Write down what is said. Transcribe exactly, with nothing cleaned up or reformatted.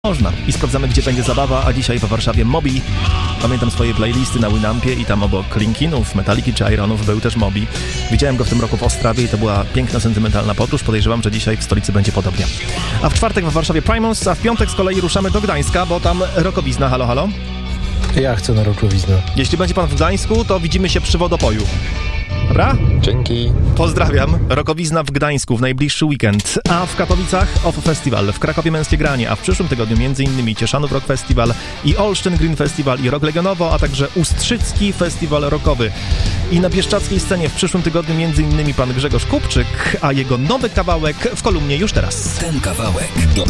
Można. I sprawdzamy, gdzie będzie zabawa, a dzisiaj po Warszawie Mobi. Pamiętam swoje playlisty na Winampie i tam obok Linkinów, Metaliki czy Ironów był też Mobi. Widziałem go w tym roku w Ostrawie i to była piękna, sentymentalna podróż. Podejrzewam, że dzisiaj w stolicy będzie podobnie. A w czwartek w Warszawie Primus, a w piątek z kolei ruszamy do Gdańska, bo tam rokowizna. Halo, halo? Ja chcę na rokowiznę. Jeśli będzie pan w Gdańsku, to widzimy się przy wodopoju. Dobra? Dzięki. Pozdrawiam. Rokowizna w Gdańsku w najbliższy weekend, a w Katowicach Off Festival, w Krakowie Męskie Granie, a w przyszłym tygodniu m.in. Cieszanów Rock Festival i Olsztyn Green Festival i Rock Legionowo, a także Ustrzycki Festiwal Rockowy. I na bieszczackiej scenie w przyszłym tygodniu m.in. pan Grzegorz Kupczyk, a jego nowy kawałek w kolumnie już teraz. Ten kawałek.